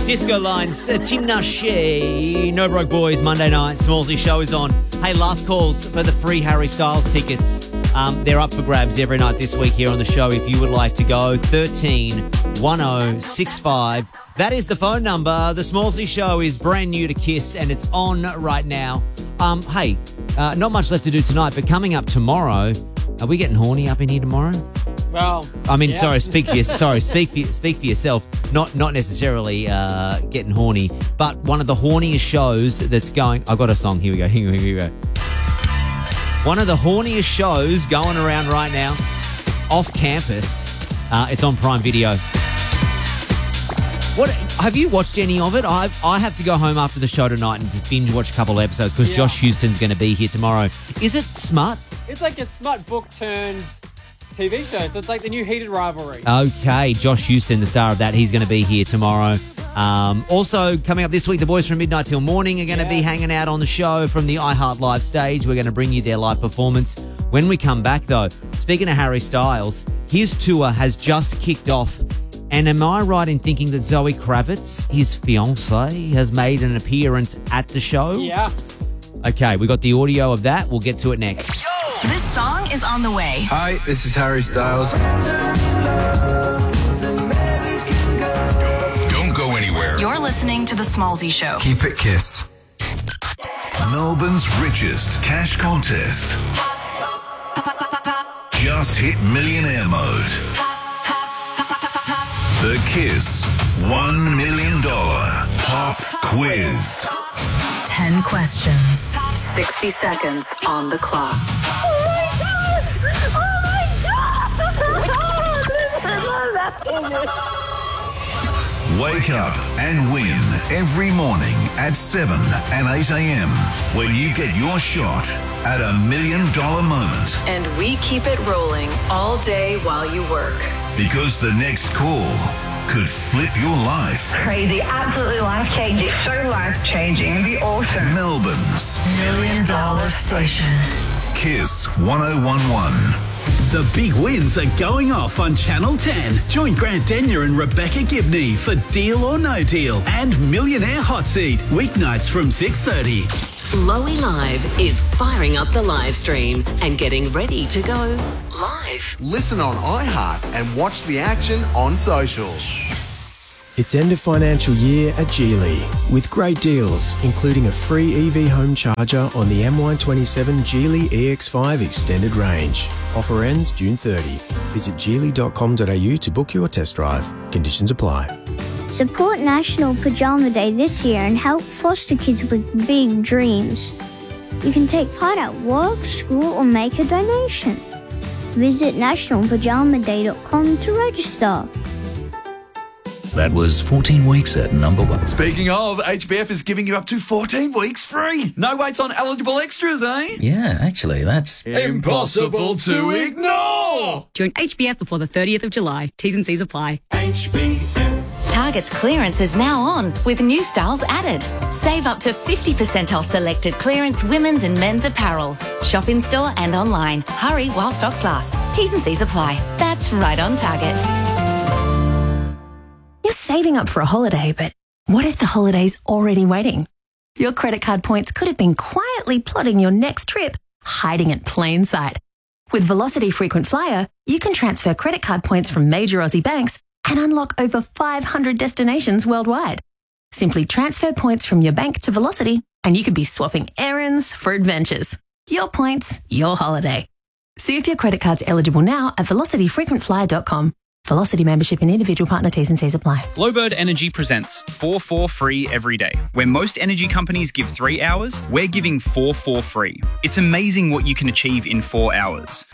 Disco Lines, Tinashe, No Broke Boys, Monday night. Smallsy show is on. Hey, last calls for the free Harry Styles tickets. They're up for grabs every night this week here on the show. If you would like to go, 131065. That is the phone number. The Smallsy show is brand new to Kiss and it's on right now. Hey, not much left to do tonight, but coming up tomorrow, are we getting horny up in here tomorrow? Well, I mean, yeah. sorry, speak for yourself. Not necessarily getting horny, but one of the horniest shows that's going. I've got a song. Here we go. One of the horniest shows going around right now, off campus. It's on Prime Video. What have you watched any of it? I have to go home after the show tonight and just binge watch a couple of episodes because Josh Houston's going to be here tomorrow. Is it smut? It's like a smut book turned TV show, so it's like the new Heated rivalry. Okay, Josh Houston, the star of that, he's going to be here tomorrow. Also, coming up this week, the boys from Midnight Till Morning are going to be hanging out on the show from the iHeart Live stage. We're going to bring you their live performance. When we come back, though, speaking of Harry Styles, his tour has just kicked off. And am I right in thinking that Zoe Kravitz, his fiancée, has made an appearance at the show? Yeah. Okay, we got the audio of that. We'll get to it next. This song is on the way. Hi, this is Harry Styles. Don't go anywhere. You're listening to The Smallsy Show. Keep it Kiss. Melbourne's richest cash contest. Just hit millionaire mode. The Kiss $1 million pop quiz. 10 questions. 60 seconds on the clock. Wake up and win every morning at 7 and 8 a.m. when you get your shot at $1 million moment. And we keep it rolling all day while you work. Because the next call could flip your life. Crazy, absolutely life-changing, so life-changing. It'd be awesome. Melbourne's $1 million station. Kiss 1011. The big wins are going off on Channel 10. Join Grant Denyer and Rebecca Gibney for Deal or No Deal and Millionaire Hot Seat, weeknights from 6:30. Lowy Live is firing up the live stream and getting ready to go live. Listen on iHeart and watch the action on socials. It's end of financial year at Geely with great deals, including a free EV home charger on the MY27 Geely EX5 extended range. Offer ends June 30. Visit geely.com.au to book your test drive. Conditions apply. Support National Pajama Day this year and help foster kids with big dreams. You can take part at work, school, or make a donation. Visit nationalpajamaday.com to register. That was 14 weeks at number 1. Speaking of, HBF is giving you up to 14 weeks free. No waits on eligible extras, eh? Yeah, actually, that's impossible to ignore. Join HBF before the 30th of July. T's and C's apply. HBF. Target's clearance is now on with new styles added. Save up to 50% off selected clearance women's and men's apparel. Shop in store and online. Hurry while stocks last. T's and C's apply. That's right on Target. You're saving up for a holiday, but what if the holiday's already waiting? Your credit card points could have been quietly plotting your next trip, hiding in plain sight. With Velocity Frequent Flyer, you can transfer credit card points from major Aussie banks and unlock over 500 destinations worldwide. Simply transfer points from your bank to Velocity and you could be swapping errands for adventures. Your points, your holiday. See if your credit card's eligible now at velocityfrequentflyer.com. Velocity membership and individual partner T's and C's apply. Glowbird Energy presents 4 for free every day. Where most energy companies give 3 hours, we're giving 4 for free. It's amazing what you can achieve in 4 hours.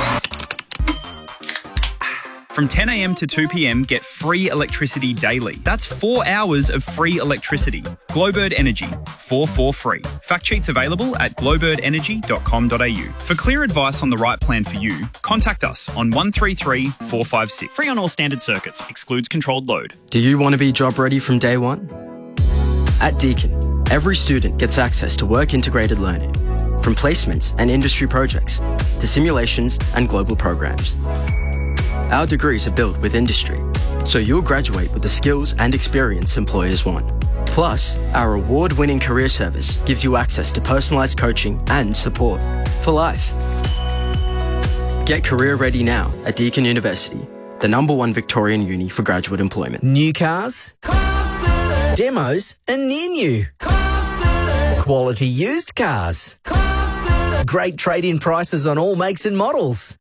From 10 a.m. to 2 p.m, get free electricity daily. That's 4 hours of free electricity. Glowbird Energy, 4 for free. Fact sheets available at glowbirdenergy.com.au. For clear advice on the right plan for you, contact us on 133 456. Free on all standard circuits, excludes controlled load. Do you want to be job ready from day one? At Deakin, every student gets access to work-integrated learning, from placements and industry projects to simulations and global programs. Our degrees are built with industry, so you'll graduate with the skills and experience employers want. Plus, our award-winning career service gives you access to personalised coaching and support for life. Get career ready now at Deakin University, the #1 Victorian uni for graduate employment. New cars, demos and near new, quality used cars, great trade-in prices on all makes and models.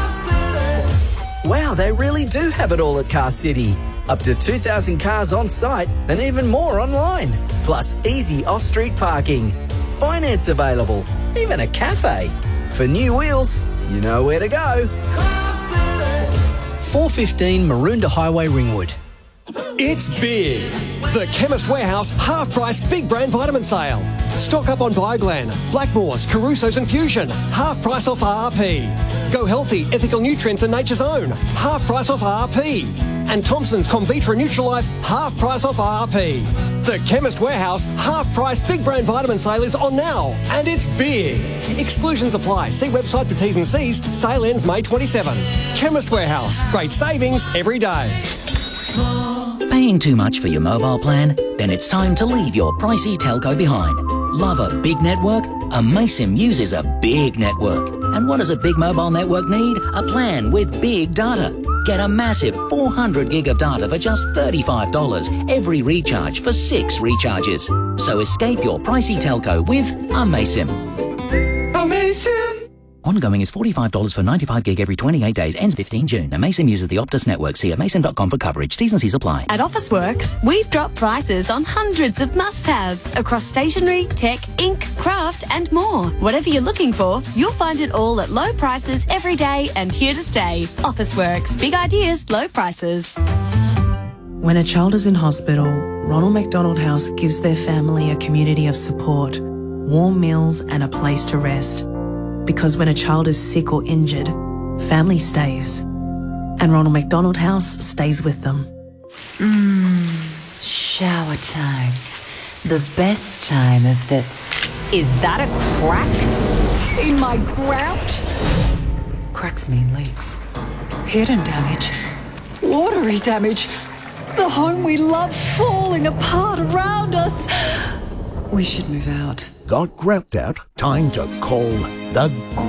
Wow, they really do have it all at Car City. Up to 2,000 cars on site and even more online. Plus easy off-street parking. Finance available. Even a cafe. For new wheels, you know where to go. 415 Maroondah Highway, Ringwood. It's big. The Chemist Warehouse half-price big brand vitamin sale. Stock up on Bioglan, Blackmores, Caruso's and Fusion. Half price off RRP. Go Healthy, Ethical Nutrients and Nature's Own. Half price off RRP. And Thompson's Comvitra Nutrilife, half price off RRP. The Chemist Warehouse half-price big brand vitamin sale is on now, and it's big. Exclusions apply. See website for T's and C's. Sale ends May 27. Chemist Warehouse. Great savings every day. Paying too much for your mobile plan? Then it's time to leave your pricey telco behind. Love a big network? Amaysim uses a big network. And what does a big mobile network need? A plan with big data. Get a massive 400 gig of data for just $35 every recharge for 6 recharges. So escape your pricey telco with Amaysim. Amaysim! Ongoing is $45 for 95 gig every 28 days. Ends 15 June. Amaysim uses the Optus network. See amaysim.com for coverage. T's and C's apply. At Officeworks, we've dropped prices on hundreds of must-haves across stationery, tech, ink, craft and more. Whatever you're looking for, you'll find it all at low prices every day and here to stay. Officeworks. Big ideas, low prices. When a child is in hospital, Ronald McDonald House gives their family a community of support, warm meals and a place to rest. Because when a child is sick or injured, family stays. And Ronald McDonald House stays with them. Shower time. The best time of the... Is that a crack in my grout? Cracks mean leaks. Hidden damage. Watery damage. The home we love falling apart around us. We should move out. Got grout out? Time to call the